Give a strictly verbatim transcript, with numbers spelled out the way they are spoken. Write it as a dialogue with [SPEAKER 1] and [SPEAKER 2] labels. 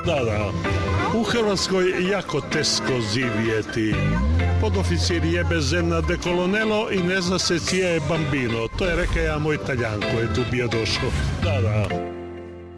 [SPEAKER 1] Da, da. U Hrvatskoj je jako teško živjeti. Podoficir jebe zemna de kolonelo i ne zna se cije je bambino. To je rekao ja moj Talijan koji je tu bio došao. Da, da.